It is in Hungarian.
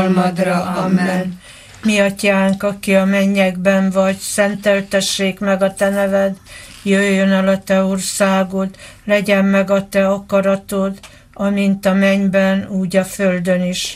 jutalmadra. Amen. Mi atyánk, aki a mennyekben vagy, szenteltessék meg a te neved, jöjjön el a te országod, legyen meg a te akaratod, amint a mennyben, úgy a földön is.